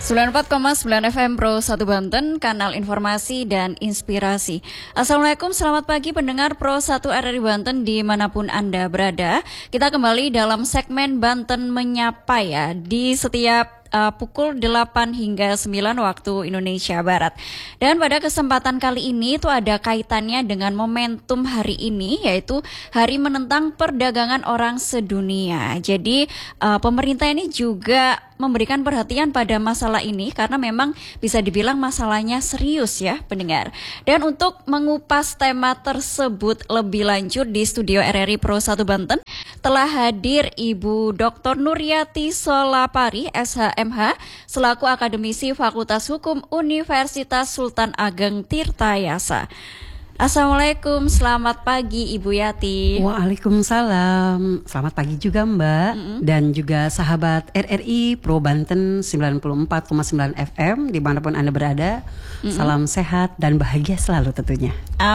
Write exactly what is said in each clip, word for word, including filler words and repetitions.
sembilan puluh empat koma sembilan F M Pro satu Banten, kanal informasi dan inspirasi. Assalamualaikum, selamat pagi pendengar Pro satu R R I Banten dimanapun Anda berada. Kita kembali dalam segmen Banten Menyapa ya, di setiap Uh, pukul delapan hingga sembilan waktu Indonesia Barat. Dan pada kesempatan kali ini itu ada kaitannya dengan momentum hari ini, yaitu Hari Menentang Perdagangan Orang Sedunia. Jadi uh, pemerintah ini juga memberikan perhatian pada masalah ini karena memang bisa dibilang masalahnya serius ya pendengar. Dan untuk mengupas tema tersebut lebih lanjut di studio R R I Pro satu Banten telah hadir Ibu Doktor Nuryati Solapari S H M H selaku akademisi Fakultas Hukum Universitas Sultan Ageng Tirtayasa. Assalamualaikum, selamat pagi Ibu Yati. Waalaikumsalam, selamat pagi juga Mbak, mm-hmm. dan juga sahabat R R I Pro Banten sembilan puluh empat koma sembilan F M dimanapun Anda berada. Mm-hmm. Salam sehat dan bahagia selalu tentunya.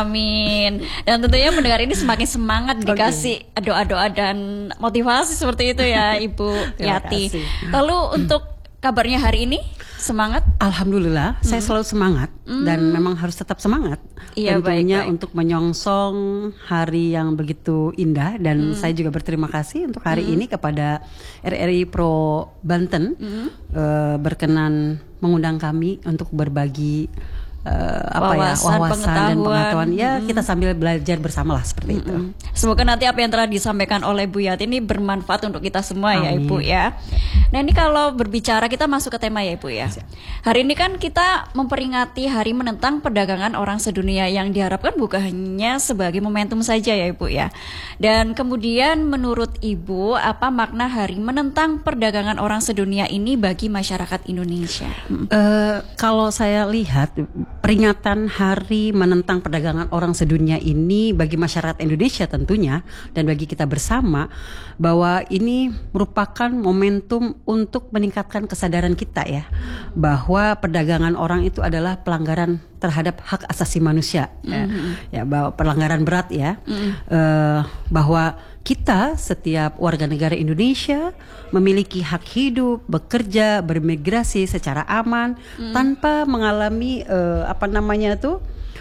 Amin. Dan tentunya mendengar ini semakin semangat dikasih okay. doa-doa dan motivasi seperti itu ya Ibu Yati. Lalu untuk kabarnya hari ini? Semangat? Alhamdulillah, hmm. saya selalu semangat hmm. dan memang harus tetap semangat. Iya, tentunya baik, baik. Untuk menyongsong hari yang begitu indah dan hmm. saya juga berterima kasih untuk hari hmm. ini kepada R R I Pro Banten hmm. uh, berkenan mengundang kami untuk berbagi Uh, apa wawasan, ya wawasan pengetahuan. dan pengetahuan ya mm-hmm. kita sambil belajar bersama lah seperti mm-hmm. itu. Semoga nanti apa yang telah disampaikan oleh Bu Yati ini bermanfaat untuk kita semua. Amin. Ya Ibu ya. Nah ini kalau berbicara kita masuk ke tema ya Ibu ya. Hari ini kan kita memperingati Hari Menentang Perdagangan Orang Sedunia yang diharapkan bukan hanya sebagai momentum saja ya Ibu ya. Dan kemudian menurut Ibu apa makna Hari Menentang Perdagangan Orang Sedunia ini bagi masyarakat Indonesia? Uh, kalau saya lihat peringatan Hari Menentang Perdagangan Orang Sedunia ini bagi masyarakat Indonesia tentunya dan bagi kita bersama bahwa ini merupakan momentum untuk meningkatkan kesadaran kita ya bahwa perdagangan orang itu adalah pelanggaran terhadap hak asasi manusia mm-hmm. ya, ya bahwa pelanggaran berat ya mm-hmm. uh, bahwa kita setiap warga negara Indonesia memiliki hak hidup, bekerja, bermigrasi secara aman mm. tanpa mengalami uh, apa namanya tuh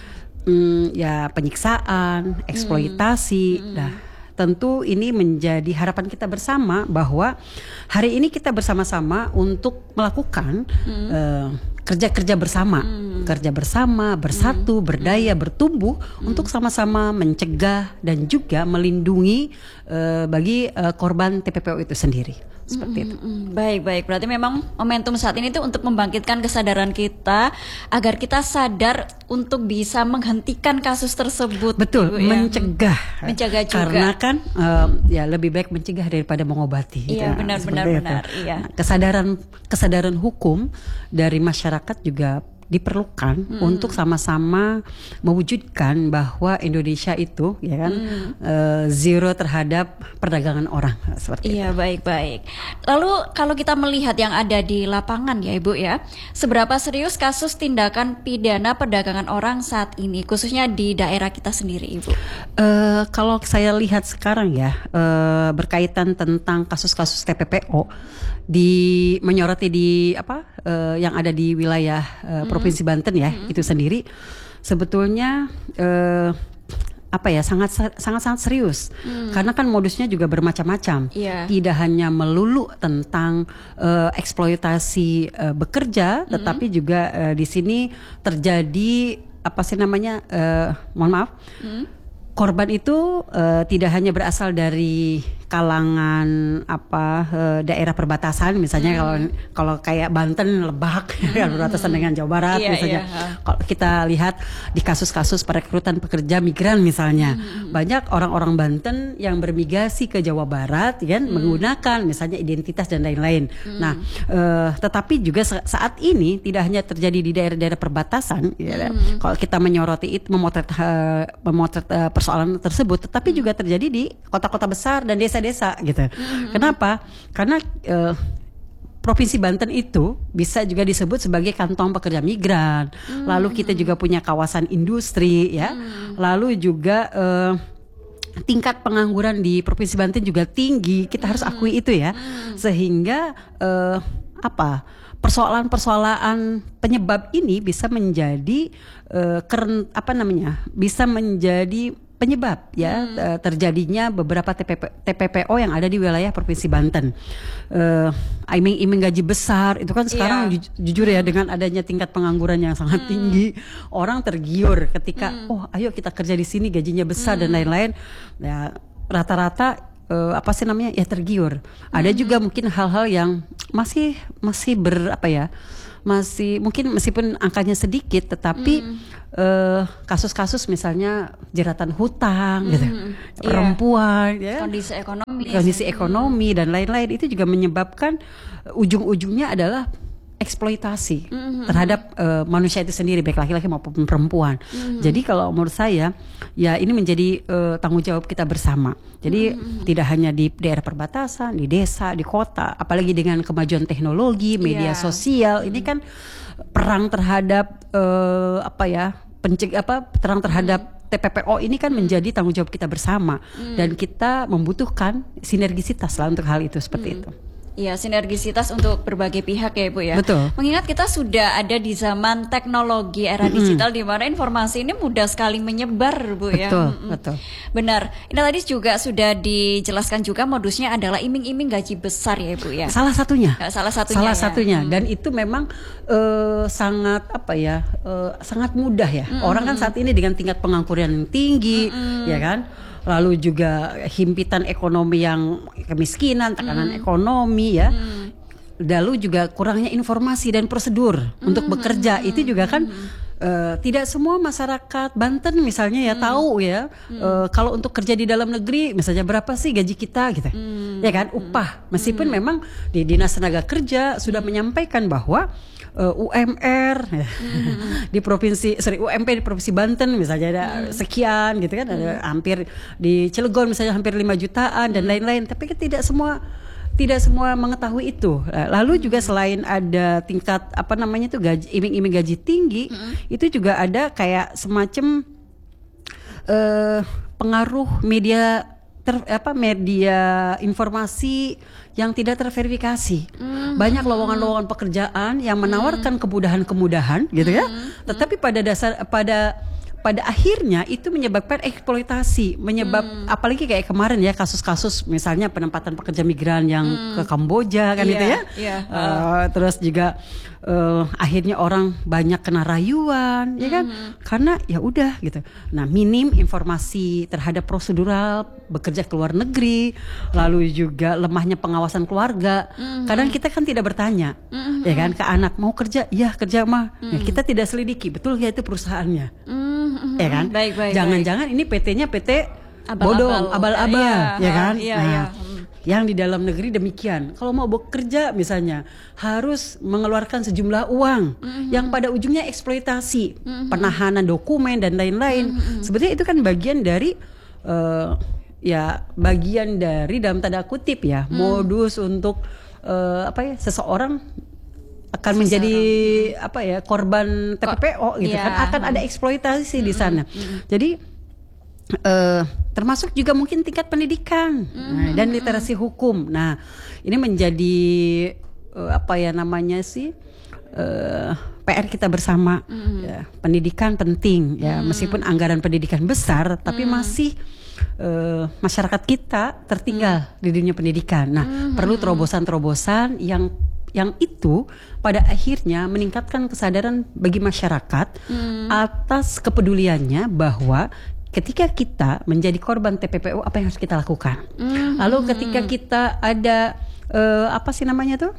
um, ya penyiksaan, eksploitasi. Mm. Nah, tentu ini menjadi harapan kita bersama bahwa hari ini kita bersama-sama untuk melakukan mm. uh, kerja-kerja bersama, hmm. kerja bersama, bersatu, hmm. berdaya, bertumbuh hmm. untuk sama-sama mencegah dan juga melindungi uh, bagi uh, korban T P P O itu sendiri. Seperti hmm, itu. Hmm, baik, baik. Berarti memang momentum saat ini itu untuk membangkitkan kesadaran kita agar kita sadar untuk bisa menghentikan kasus tersebut. Betul, Ibu, mencegah. Ya. Mencegah juga. Karena kan um, ya lebih baik mencegah daripada mengobati. Iya, gitu. benar-benar benar. Iya. Nah, kesadaran kesadaran hukum dari masyarakat juga diperlukan hmm. untuk sama-sama mewujudkan bahwa Indonesia itu ya kan hmm. uh, zero terhadap perdagangan orang seperti iya, itu. Iya, baik-baik. Lalu kalau kita melihat yang ada di lapangan ya Ibu ya, seberapa serius kasus tindakan pidana perdagangan orang saat ini khususnya di daerah kita sendiri Ibu? Uh, kalau saya lihat sekarang ya uh, berkaitan tentang kasus-kasus T P P O di menyoroti di apa uh, yang ada di wilayah uh, Provinsi Banten ya mm-hmm. itu sendiri sebetulnya uh, apa ya sangat sangat sangat serius mm. karena kan modusnya juga bermacam-macam yeah. tidak hanya melulu tentang uh, eksploitasi uh, bekerja mm-hmm. tetapi juga uh, di sini terjadi apa sih namanya uh, mohon maaf mm. korban itu uh, tidak hanya berasal dari kalangan apa uh, daerah perbatasan misalnya hmm. kalau kalau kayak Banten, Lebak hmm. yang berbatasan dengan Jawa Barat iya, misalnya. Iya. Kalau kita lihat di kasus-kasus perekrutan pekerja migran misalnya, hmm. banyak orang-orang Banten yang bermigrasi ke Jawa Barat kan hmm. menggunakan misalnya identitas dan lain-lain. Hmm. Nah, uh, tetapi juga saat ini tidak hanya terjadi di daerah-daerah perbatasan, hmm. ya, kalau kita menyoroti itu memotret uh, memotret uh, persoalan tersebut, tetapi hmm. juga terjadi di kota-kota besar dan desa desa gitu. Mm-hmm. Kenapa? Karena uh, Provinsi Banten itu bisa juga disebut sebagai kantong pekerja migran. Mm-hmm. Lalu kita juga punya kawasan industri ya. Mm-hmm. Lalu juga uh, tingkat pengangguran di Provinsi Banten juga tinggi. Kita mm-hmm. harus akui itu ya. Mm-hmm. Sehingga uh, apa persoalan-persoalan penyebab ini bisa menjadi uh, keren apa namanya bisa menjadi penyebab ya hmm. terjadinya beberapa T P P, T P P O yang ada di wilayah Provinsi Banten. Uh, iming-iming gaji besar itu kan sekarang yeah. ju- jujur ya dengan adanya tingkat pengangguran yang sangat hmm. tinggi, orang tergiur ketika hmm. oh ayo kita kerja di sini gajinya besar hmm. dan lain-lain. Ya rata-rata uh, apa sih namanya ya tergiur. Hmm. Ada juga mungkin hal-hal yang masih masih ber apa ya masih mungkin meskipun angkanya sedikit tetapi hmm. uh, kasus-kasus misalnya jeratan hutang, hmm. gitu, yeah. perempuan, ya, kondisi ekonomi, kondisi ekonomi hmm. dan lain-lain itu juga menyebabkan uh, ujung-ujungnya adalah eksploitasi mm-hmm. terhadap uh, manusia itu sendiri baik laki-laki maupun perempuan. Mm-hmm. Jadi kalau menurut saya ya ini menjadi uh, tanggung jawab kita bersama. Jadi mm-hmm. tidak hanya di daerah perbatasan, di desa, di kota, apalagi dengan kemajuan teknologi, media yeah. sosial, mm-hmm. ini kan perang terhadap uh, apa ya, penceg apa perang terhadap mm-hmm. T P P O ini kan menjadi tanggung jawab kita bersama mm. dan kita membutuhkan sinergisitas lah untuk hal itu seperti mm. itu. Ya, sinergisitas untuk berbagai pihak ya Ibu ya. Betul. Mengingat kita sudah ada di zaman teknologi era mm-hmm. digital di mana informasi ini mudah sekali menyebar Bu ya. Betul, mm-hmm. betul. Benar. Ini tadi juga sudah dijelaskan juga modusnya adalah iming-iming gaji besar ya Ibu ya. Salah satunya. Ya, salah satunya. Salah ya. satunya hmm. dan itu memang uh, sangat apa ya? Uh, sangat mudah ya. Mm-hmm. Orang kan saat ini dengan tingkat pengangguran yang tinggi, mm-hmm. ya kan? Lalu juga himpitan ekonomi yang kemiskinan, tekanan mm. ekonomi ya. Mm. Lalu juga kurangnya informasi dan prosedur mm. untuk bekerja. Mm. Itu juga kan mm. uh, tidak semua masyarakat Banten misalnya ya mm. tahu ya mm. uh, kalau untuk kerja di dalam negeri misalnya berapa sih gaji kita gitu. Mm. Ya kan upah. Meskipun mm. memang di Dinas Tenaga Kerja sudah mm. menyampaikan bahwa Uh, U M R mm-hmm. di provinsi sorry U M P di provinsi Banten misalnya ada mm. sekian gitu kan, ada mm. hampir di Cilegon misalnya hampir lima jutaan dan lain-lain, tapi kan tidak semua tidak semua mengetahui itu. Lalu juga selain ada tingkat apa namanya itu gaji iming-iming gaji tinggi, mm. itu juga ada kayak semacam uh, pengaruh media ter, apa media informasi yang tidak terverifikasi. Mm-hmm. Banyak lowongan-lowongan pekerjaan yang menawarkan mm-hmm. kemudahan-kemudahan gitu ya. Mm-hmm. Tetapi pada dasar pada pada akhirnya itu menyebabkan eksploitasi, menyebab hmm. apalagi kayak kemarin ya kasus-kasus misalnya penempatan pekerja migran yang hmm. ke Kamboja kan yeah, itu ya, yeah. uh, terus juga uh, akhirnya orang banyak kena rayuan, hmm. ya kan, karena ya udah gitu. Nah minim informasi terhadap prosedural bekerja ke luar negeri, lalu juga lemahnya pengawasan keluarga. Hmm. Kadang kita kan tidak bertanya, hmm. ya kan, ke anak mau kerja, ya kerja mah, hmm. ya, kita tidak selidiki betul ya itu perusahaannya. Hmm. Ya kan, baik, baik, jangan-jangan baik. ini P T-nya P T abal-abal. bodong, abal-abal, iya, ya kan. Iya, nah, iya. Yang di dalam negeri demikian. Kalau mau bekerja misalnya harus mengeluarkan sejumlah uang mm-hmm. yang pada ujungnya eksploitasi, mm-hmm. penahanan dokumen dan lain-lain. Mm-hmm. Sebetulnya itu kan bagian dari uh, ya bagian dari dalam tanda kutip ya mm. modus untuk uh, apa ya seseorang akan menjadi apa ya korban T P P O gitu yeah. kan, akan ada eksploitasi mm-hmm. di sana. Mm-hmm. Jadi uh, termasuk juga mungkin tingkat pendidikan mm-hmm. nah, dan literasi hukum. Nah ini menjadi uh, apa ya namanya sih uh, P R kita bersama. Mm-hmm. Ya, pendidikan penting ya mm-hmm. meskipun anggaran pendidikan besar, tapi mm-hmm. masih uh, masyarakat kita tertinggal mm-hmm. di dunia pendidikan. Nah mm-hmm. perlu terobosan-terobosan yang yang itu pada akhirnya meningkatkan kesadaran bagi masyarakat hmm. atas kepeduliannya bahwa ketika kita menjadi korban T P P O apa yang harus kita lakukan. Hmm. Lalu ketika kita ada uh, apa sih namanya tuh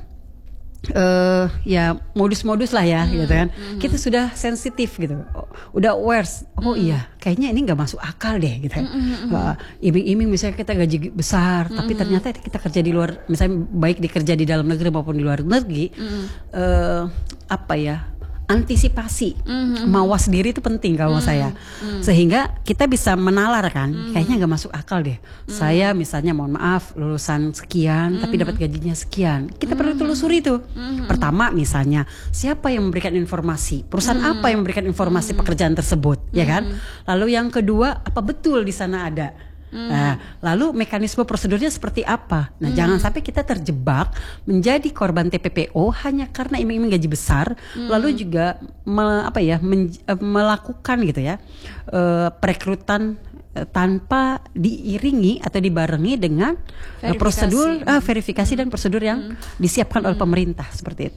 uh, ya modus-modus lah ya, hmm. gitu kan. Hmm. Kita sudah sensitif gitu, udah aware. Oh hmm. iya, kayaknya ini nggak masuk akal deh, gitu. Hmm. Uh, iming-iming misalnya kita gaji besar, hmm. tapi ternyata kita kerja di luar, misalnya baik dikerja di dalam negeri maupun di luar negeri, hmm. uh, apa ya? Antisipasi, mm-hmm. mawas diri itu penting kalau mm-hmm. saya, mm-hmm. sehingga kita bisa menalar kan, mm-hmm. kayaknya nggak masuk akal deh. Mm-hmm. Saya misalnya mohon maaf lulusan sekian, mm-hmm. tapi dapat gajinya sekian. Kita mm-hmm. perlu telusuri tuh. Mm-hmm. Pertama misalnya siapa yang memberikan informasi, perusahaan mm-hmm. apa yang memberikan informasi mm-hmm. pekerjaan tersebut, mm-hmm. ya kan? Lalu yang kedua apa betul di sana ada Hmm. Nah, lalu mekanisme prosedurnya seperti apa? Nah, hmm. jangan sampai kita terjebak menjadi korban T P P O hanya karena iming-iming gaji besar, hmm. lalu juga me, apa ya men, melakukan gitu ya uh, perekrutan tanpa diiringi atau dibarengi dengan verifikasi. prosedur uh, verifikasi dan prosedur yang mm. disiapkan mm. oleh pemerintah seperti itu.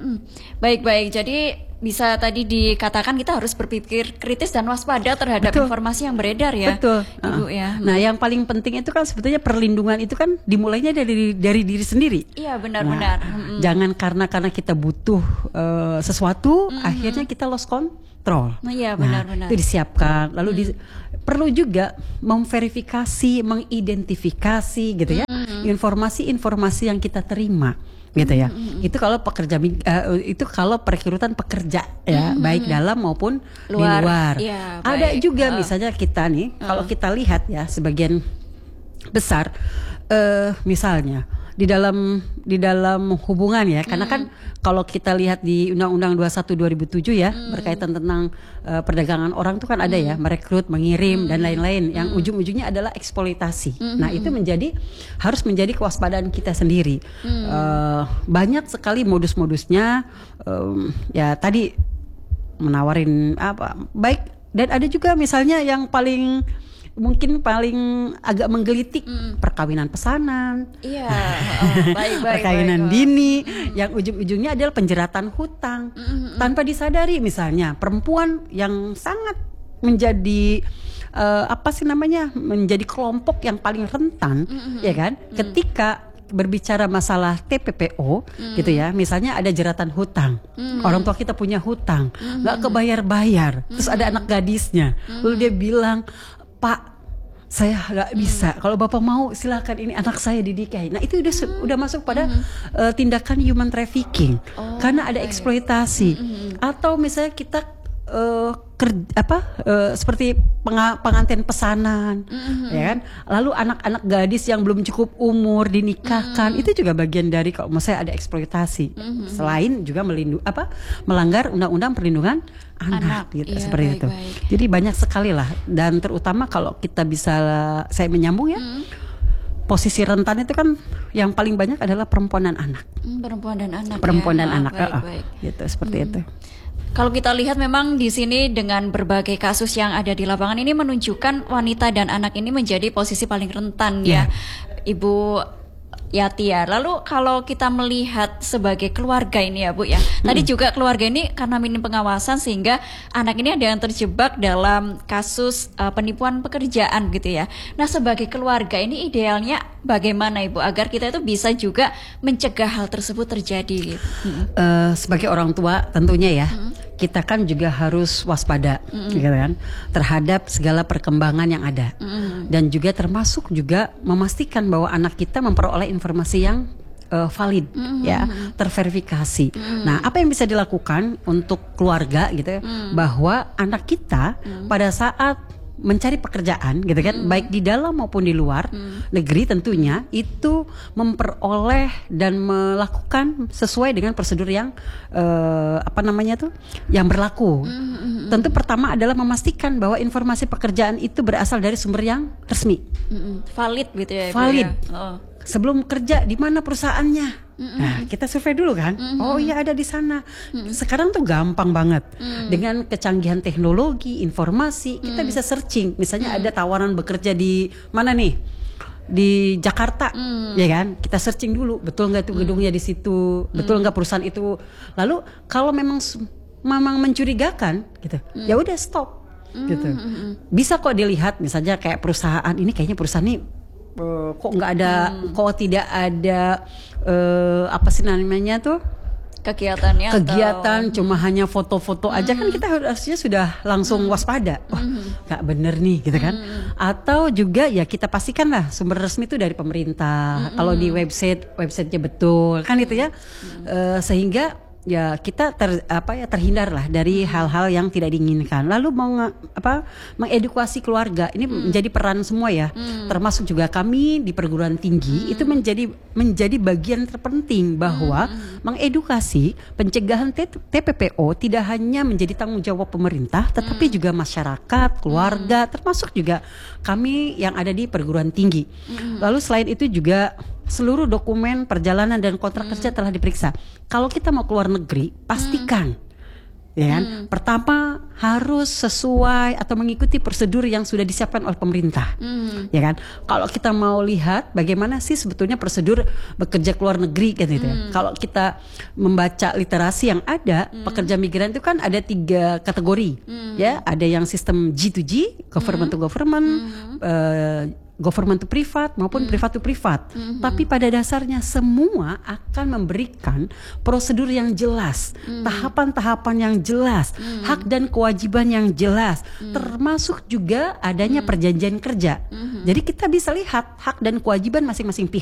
Baik-baik, jadi bisa tadi dikatakan kita harus berpikir kritis dan waspada terhadap Betul. informasi yang beredar ya, Betul. Ibu uh. ya. Nah, yang paling penting itu kan sebetulnya perlindungan itu kan dimulainya dari dari diri sendiri. Iya, benar-benar. Nah, mm-hmm. Jangan karena karena kita butuh uh, sesuatu, mm-hmm. akhirnya kita lost control. Nah, iya, benar-benar. Nah, itu disiapkan, lalu mm. di, perlu juga memverifikasi, mengidentifikasi gitu ya, mm-hmm. informasi-informasi yang kita terima. Gitu ya, mm-hmm. itu kalau pekerja uh, itu kalau perekrutan pekerja ya, mm-hmm. baik dalam maupun luar. di luar. Ya, Ada baik. juga uh. misalnya kita nih, uh. kalau kita lihat ya sebagian besar, uh, misalnya di dalam di dalam hubungan ya, karena kan kalau kita lihat di Undang-Undang dua puluh satu dua ribu tujuh ya, mm. berkaitan tentang uh, perdagangan orang itu kan ada mm. ya, merekrut, mengirim mm. dan lain-lain, yang mm. ujung-ujungnya adalah eksploitasi. Mm-hmm. Nah, itu menjadi harus menjadi kewaspadaan kita sendiri. Mm. Uh, banyak sekali modus-modusnya, um, ya tadi menawarin apa baik, dan ada juga misalnya yang paling mungkin paling agak menggelitik, mm. perkawinan pesanan, iya, oh, baik, baik, perkawinan baik, dini, mm. yang ujung-ujungnya adalah penjeratan hutang, mm-hmm. tanpa disadari. Misalnya perempuan yang sangat menjadi uh, apa sih namanya, menjadi kelompok yang paling rentan, mm-hmm. ya kan, mm. ketika berbicara masalah T P P O, mm. gitu ya, misalnya ada jeratan hutang, mm. orang tua kita punya hutang, nggak mm. kebayar-bayar, mm. terus ada anak gadisnya, mm. lalu dia bilang, Pak, saya nggak bisa. Hmm. Kalau Bapak mau, silakan, ini anak saya didikahi. Nah, itu udah hmm. udah masuk pada hmm. uh, tindakan human trafficking, oh, karena ada eksploitasi. Hmm. Atau misalnya kita uh, ker, apa uh, seperti penga, pengantin pesanan, hmm. ya kan? Lalu anak-anak gadis yang belum cukup umur dinikahkan, hmm. itu juga bagian dari kalau misalnya ada eksploitasi. Hmm. Selain juga melindungi apa melanggar Undang-Undang Perlindungan Anak, anak gitu, iya, seperti baik, itu. Baik. Jadi banyak sekali lah, dan terutama kalau kita bisa, saya menyambung ya, hmm. posisi rentan itu kan yang paling banyak adalah perempuan dan anak. Hmm, perempuan dan anak. Perempuan ya. dan ah, anak, baik, uh, baik. gitu seperti hmm. itu. Kalau kita lihat memang di sini dengan berbagai kasus yang ada di lapangan ini menunjukkan wanita dan anak ini menjadi posisi paling rentan yeah. ya, Ibu Yati ya. Lalu kalau kita melihat sebagai keluarga ini ya Bu ya, hmm. tadi juga keluarga ini karena minim pengawasan sehingga anak ini ada yang terjebak dalam kasus uh, penipuan pekerjaan gitu ya. Nah, sebagai keluarga ini idealnya bagaimana Ibu agar kita itu bisa juga mencegah hal tersebut terjadi gitu. Hmm. Uh, sebagai orang tua tentunya ya, hmm. kita kan juga harus waspada, mm-hmm. gitu kan, terhadap segala perkembangan yang ada, mm-hmm. dan juga termasuk juga memastikan bahwa anak kita memperoleh informasi yang uh, valid, mm-hmm. ya, terverifikasi. Mm-hmm. Nah, apa yang bisa dilakukan untuk keluarga, gitu, mm-hmm. bahwa anak kita mm-hmm. pada saat mencari pekerjaan, gitu kan, mm. baik di dalam maupun di luar mm. negeri tentunya, itu memperoleh dan melakukan sesuai dengan prosedur yang uh, apa namanya tuh, yang berlaku. Mm-hmm. Tentu pertama adalah memastikan bahwa informasi pekerjaan itu berasal dari sumber yang resmi, mm-hmm. valid gitu ya. Valid. Ya? Oh. Sebelum kerja di mana perusahaannya? Mm-hmm. Nah, kita survei dulu kan. Mm-hmm. Oh iya, ada di sana. Mm-hmm. Sekarang tuh gampang banget. Mm-hmm. Dengan kecanggihan teknologi, informasi, kita mm-hmm. bisa searching. Misalnya mm-hmm. ada tawaran bekerja di mana nih? Di Jakarta, mm. ya kan? Kita searching dulu, betul nggak itu gedungnya mm. di situ? Betul nggak mm. perusahaan itu? Lalu kalau memang memang mencurigakan, gitu, mm. ya udah stop, mm. gitu. Bisa kok dilihat, misalnya kayak perusahaan ini, kayaknya perusahaan ini Uh, kok nggak ada, hmm. kok tidak ada uh, apa sih namanya tuh kegiatannya, kegiatan atau... cuma hanya foto-foto hmm. aja, kan kita harusnya sudah langsung hmm. waspada, wah nggak hmm. bener nih, gitu kan? Hmm. Atau juga ya kita pastikan lah sumber resmi itu dari pemerintah. Hmm. Kalau di website websitenya betul, kan itu ya, hmm. uh, sehingga ya kita ter, apa ya terhindar lah dari hal-hal yang tidak diinginkan. Lalu mau apa mengedukasi keluarga ini hmm. menjadi peran semua ya, hmm. termasuk juga kami di perguruan tinggi hmm. itu menjadi menjadi bagian terpenting bahwa hmm. mengedukasi pencegahan T P P O tidak hanya menjadi tanggung jawab pemerintah, tetapi hmm. juga masyarakat, keluarga, hmm. termasuk juga kami yang ada di perguruan tinggi. Hmm. Lalu selain itu juga seluruh dokumen perjalanan dan kontrak hmm. kerja telah diperiksa. Kalau kita mau keluar negeri, pastikan hmm. ya kan, hmm. pertama harus sesuai atau mengikuti prosedur yang sudah disiapkan oleh pemerintah. Hmm. Ya kan? Kalau kita mau lihat bagaimana sih sebetulnya prosedur bekerja keluar negeri kan gitu. Hmm. Kalau kita membaca literasi yang ada, hmm. pekerja migran itu kan ada tiga kategori. Hmm. Ya, ada yang sistem G to G, government hmm. to government, hmm. uh, government to privat maupun hmm. privat to privat. Hmm. Tapi pada dasarnya semua akan memberikan prosedur yang jelas, hmm. tahapan-tahapan yang jelas, hmm. hak dan kewajiban yang jelas, hmm. termasuk juga adanya hmm. perjanjian kerja. Hmm. Jadi kita bisa lihat hak dan kewajiban masing-masing pihak.